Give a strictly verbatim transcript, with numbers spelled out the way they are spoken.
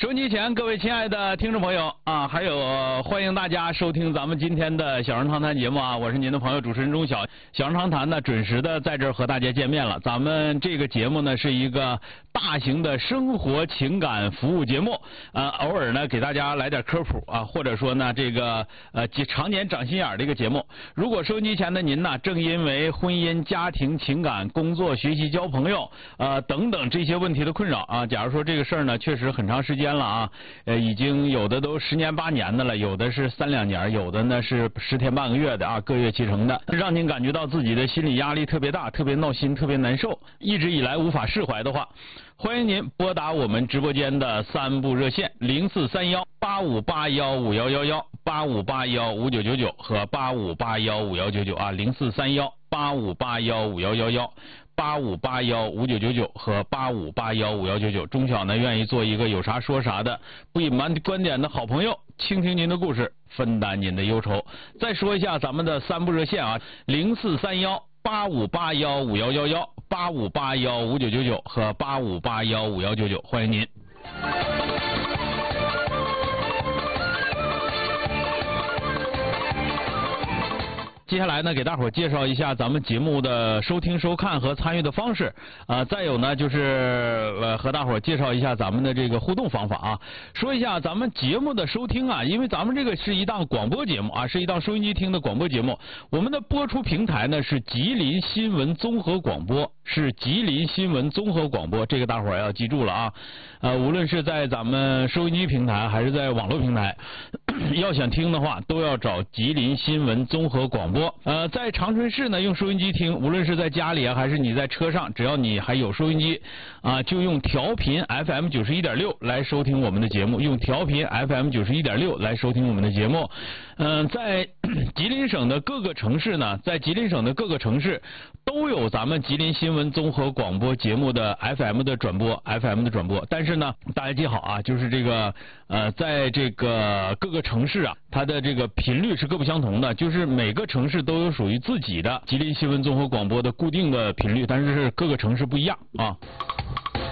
收音机前各位亲爱的听众朋友啊，还有、呃、欢迎大家收听咱们今天的小人长谈节目啊，我是您的朋友主持人钟晓。小人长谈呢准时的在这儿和大家见面了。咱们这个节目呢是一个大型的生活情感服务节目，呃，偶尔呢给大家来点科普啊，或者说呢这个呃常年长心眼的一个节目。如果收音机前的您呢正因为婚姻、家庭、情感、工作、学习、交朋友呃等等这些问题的困扰啊，假如说这个事儿呢确实很长时间了啊，呃，已经有的都十年八年的了，有的是三两年，有的呢是十天半个月的啊，各月其成的，让您感觉到自己的心理压力特别大，特别闹心，特别难受，一直以来无法释怀的话，欢迎您拨打我们直播间的三部热线零四三幺八五八幺五幺幺幺、八五八幺五九九九和八五八幺五幺九九啊，零四三幺八五八幺五幺幺幺。八五八幺五九九九和八五八幺五幺九九，钟晓呢愿意做一个有啥说啥的、不隐瞒观点的好朋友，倾听您的故事，分担您的忧愁。再说一下咱们的三部热线啊，零四三幺八五八幺五幺幺幺、八五八幺五九九九和八五八幺五幺九九，欢迎您。接下来呢，给大伙儿介绍一下咱们节目的收听、收看和参与的方式啊、呃，再有呢就是呃和大伙儿介绍一下咱们的这个互动方法啊。说一下咱们节目的收听啊，因为咱们这个是一档广播节目啊，是一档收音机听的广播节目。我们的播出平台呢是吉林新闻综合广播，是吉林新闻综合广播，这个大伙儿要记住了啊。呃，无论是在咱们收音机平台还是在网络平台，要想听的话，都要找吉林新闻综合广播。呃，在长春市呢，用收音机听，无论是在家里啊，还是你在车上，只要你还有收音机啊、呃，就用调频 F M 九十一点六来收听我们的节目，用调频 F M 九十一点六来收听我们的节目。嗯、呃，在吉林省的各个城市呢，在吉林省的各个城市都有咱们吉林新闻综合广播节目的 F M 的转播 ，F M 的转播。但是呢，大家记好啊，就是这个呃，在这个各个城市啊，它的这个频率是各不相同的，就是每个城市都有属于自己的吉林新闻综合广播的固定的频率，但是各个城市不一样啊。